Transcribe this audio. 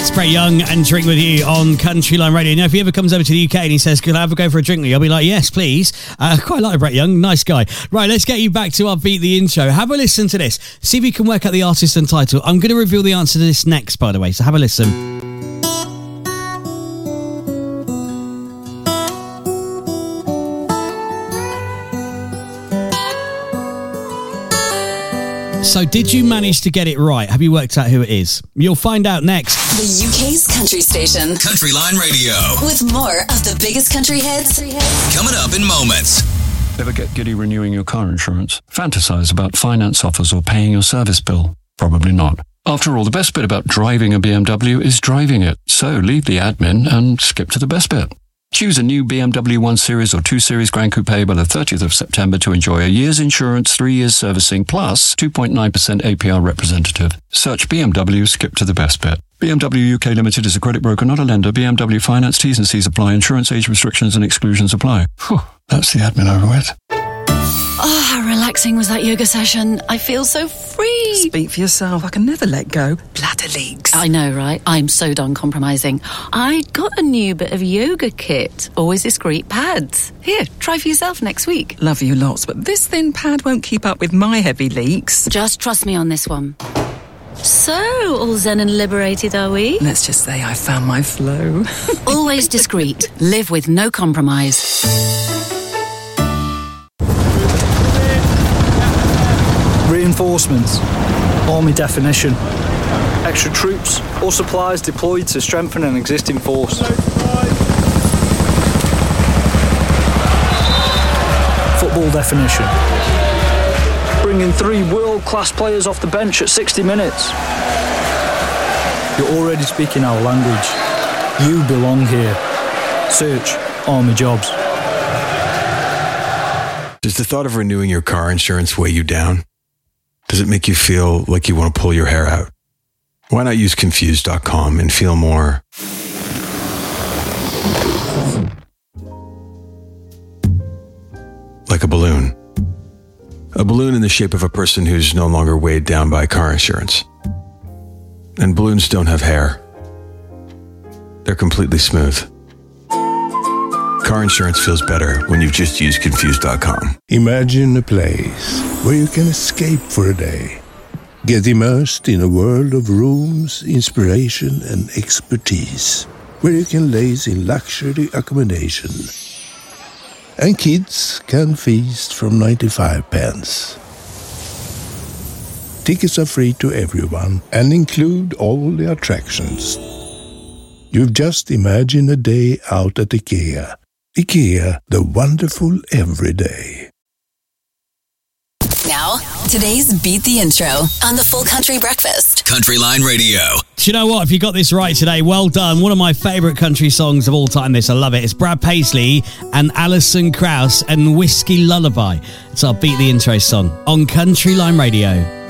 It's Brett Young and Drink With You on Country Line Radio. Now, if he ever comes over to the UK and he says, could I have a go for a drink with you? I'll be like, yes, please. Quite like Brett Young. Nice guy. Right, let's get you back to our Beat the Intro. Have a listen to this. See if you can work out the artist and title. I'm going to reveal the answer to this next, by the way, so have a listen. So did you manage to get it right? Have you worked out who it is? You'll find out next. The UK's country station. Country Line Radio. With more of the biggest country hits. Coming up in moments. Ever get giddy renewing your car insurance? Fantasize about finance offers or paying your service bill? Probably not. After all, the best bit about driving a BMW is driving it. So leave the admin and skip to the best bit. Choose a new BMW 1 Series or 2 Series Grand Coupe by the 30th of September to enjoy a year's insurance, 3 years servicing, plus 2.9% APR representative. Search BMW, skip to the best bit. BMW UK Limited is a credit broker, not a lender. BMW Finance T's and C's apply. Insurance age restrictions and exclusions apply. Whew, that's the admin over with. Oh, how relaxing was that yoga session. I feel so free. Speak for yourself. I can never let go. Bladder leaks. I know, right? I'm so done compromising. I got a new bit of yoga kit. Always discreet pads. Here, try for yourself next week. Love you lots, but this thin pad won't keep up with my heavy leaks. Just trust me on this one. So, all zen and liberated, are we? Let's just say I found my flow. Always discreet. Live with no compromise. Reinforcements, Army definition, extra troops or supplies deployed to strengthen an existing force. Football definition, bringing 3 world-class players off the bench at 60 minutes. You're already speaking our language. You belong here. Search Army Jobs. Does the thought of renewing your car insurance weigh you down? Does it make you feel like you want to pull your hair out? Why not use Confused.com and feel more like a balloon? A balloon in the shape of a person who's no longer weighed down by car insurance. And balloons don't have hair. They're completely smooth. Car insurance feels better when you've just used Confused.com. Imagine a place where you can escape for a day. Get immersed in a world of rooms, inspiration, and expertise. Where you can laze in luxury accommodation. And kids can feast from 95 pence. Tickets are free to everyone and include all the attractions. You've just imagined a day out at IKEA. IKEA, the wonderful everyday. Now, today's Beat the Intro on the Full Country Breakfast. Country Line Radio. Do you know what? If you got this right today, well done. One of my favourite country songs of all time, this. I love it. It's Brad Paisley and Alison Krauss and Whiskey Lullaby. It's our Beat the Intro song on Country Line Radio.